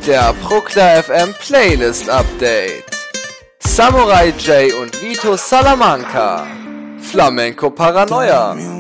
Der Procla FM Playlist Update. Samurai J und Vito Salamanca. Flamenco Paranoia.